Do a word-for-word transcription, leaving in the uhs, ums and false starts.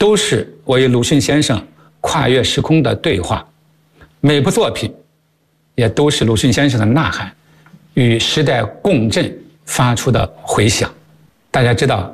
都是我与鲁迅先生跨越时空的对话，每部作品也都是鲁迅先生的呐喊与时代共振发出的回响。大家知道